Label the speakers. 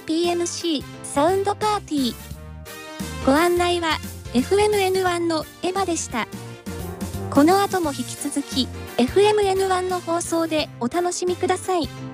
Speaker 1: PMC サウンドパーティー。ご案内は FMN1 のエヴァでした。この後も引き続き FMN1 の放送でお楽しみください。